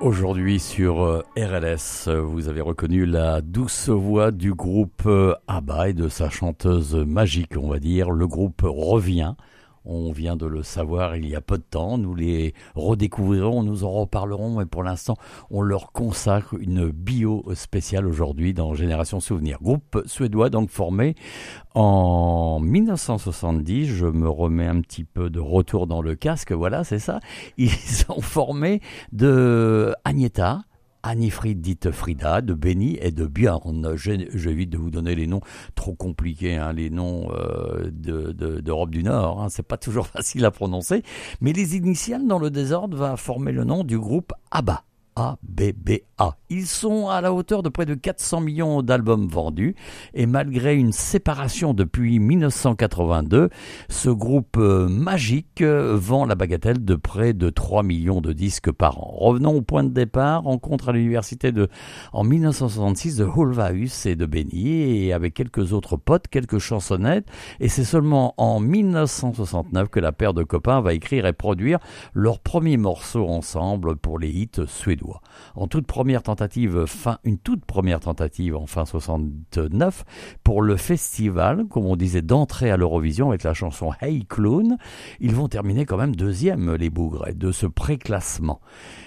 Aujourd'hui sur RLS, vous avez reconnu la douce voix du groupe ABBA et de sa chanteuse magique, on va dire. Le groupe revient. On vient de le savoir il y a peu de temps. Nous les redécouvrirons, nous en reparlerons, mais pour l'instant, on leur consacre une bio spéciale aujourd'hui dans Génération Souvenir. Groupe suédois donc formé en 1970. Je me remets un petit peu de retour dans le casque. Voilà, c'est ça. Ils sont formés de Agneta, Anni-Frid dite Frida, de Benny et de Björn. J'évite de vous donner les noms trop compliqués, hein, les noms d'Europe du Nord. Hein, c'est pas toujours facile à prononcer, mais les initiales dans le désordre va former le nom du groupe ABBA. ABBA. Ils sont à la hauteur de près de 400 millions d'albums vendus et malgré une séparation depuis 1982, ce groupe magique vend la bagatelle de près de 3 millions de disques par an. Revenons au point de départ, rencontre à l'université en 1966 de Ulvaeus et de Benny et avec quelques autres potes, quelques chansonnettes, et c'est seulement en 1969 que la paire de copains va écrire et produire leur premier morceau ensemble pour les hits suédois. Une toute première tentative en fin 69 pour le festival, comme on disait, d'entrée à l'Eurovision avec la chanson Hey Clown. Ils vont terminer quand même deuxième, les bougres, de ce pré-classement.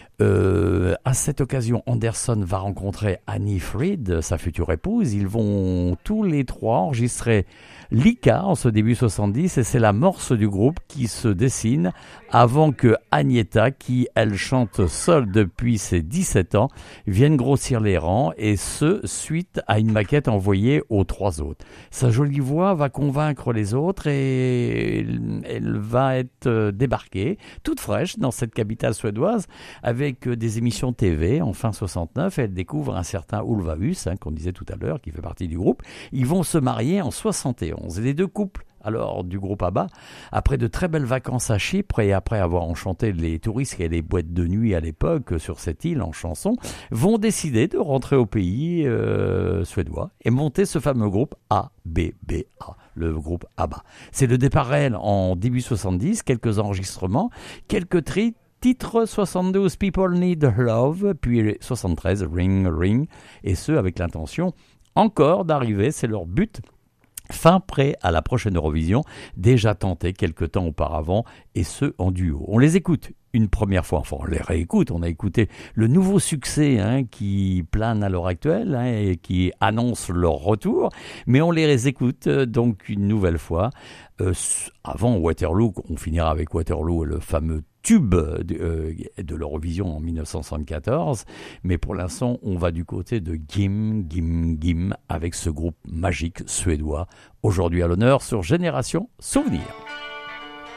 À cette occasion, Anderson va rencontrer Anni-Frid, sa future épouse. Ils vont tous les trois enregistrer Lika en ce début 70 et c'est l'amorce du groupe qui se dessine avant que Agneta, qui elle chante seule depuis ses 17 ans, vienne grossir les rangs et ce, suite à une maquette envoyée aux trois autres. Sa jolie voix va convaincre les autres et elle va être débarquée, toute fraîche, dans cette capitale suédoise avec des émissions TV en fin 69. Elle découvre un certain Ulvaeus, qu'on disait tout à l'heure, qui fait partie du groupe. Ils vont se marier en 71. Et les deux couples alors du groupe ABBA, après de très belles vacances à Chypre et après avoir enchanté les touristes et les boîtes de nuit à l'époque sur cette île en chanson, vont décider de rentrer au pays suédois et monter ce fameux groupe ABBA, le groupe ABBA. C'est le départ réel en début 70, quelques enregistrements, quelques titres 72 People Need Love, puis 73 Ring Ring, et ce avec l'intention encore d'arriver, c'est leur but, fin prêt à la prochaine Eurovision, déjà tenté quelque temps auparavant, et ce en duo. On les écoute une première fois, enfin on les réécoute, on a écouté le nouveau succès qui plane à l'heure actuelle et qui annonce leur retour, mais on les écoute donc une nouvelle fois. Avant Waterloo, on finira avec Waterloo, le fameux tube de l'Eurovision en 1974, mais pour l'instant on va du côté de Gim Gim Gim avec ce groupe magique suédois, aujourd'hui à l'honneur sur Génération Souvenir.